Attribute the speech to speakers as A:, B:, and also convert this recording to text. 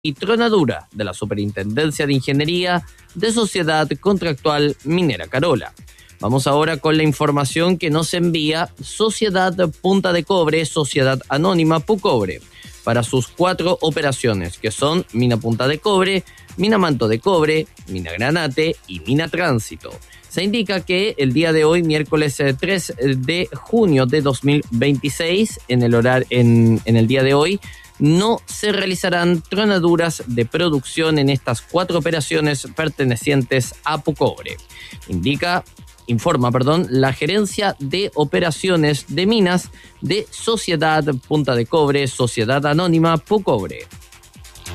A: y tronadura de la Superintendencia de Ingeniería de Sociedad Contractual Minera Carola. Vamos ahora con la información que nos envía Sociedad Punta de Cobre, Sociedad Anónima Pucobre, para sus 4 operaciones, que son Mina Punta de Cobre, Mina Manto de Cobre, Mina Granate y Mina Tránsito. Se indica que el día de hoy, miércoles 3 de junio de 2026, en el día de hoy, no se realizarán tronaduras de producción en estas 4 operaciones pertenecientes a Pucobre. Informa la Gerencia de Operaciones de Minas de Sociedad Punta de Cobre, Sociedad Anónima Pucobre.